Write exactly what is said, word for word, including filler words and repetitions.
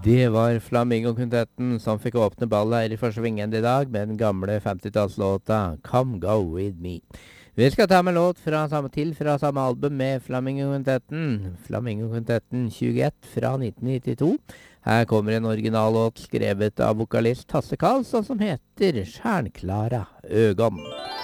Det var Flamingo-kvintetten som fikk åpne ballet her i Forsvingen i dag med den gamle femtitallslåta Come Go With Me. Vi skal ta med låt fra samme til fra samme album med Flamingo-kvintetten. Flamingo-kvintetten tjueett fra nitten nittito. Her kommer en originallåt skrevet av vokalist Hasse Karlsson som heter Stjärnklara ögon.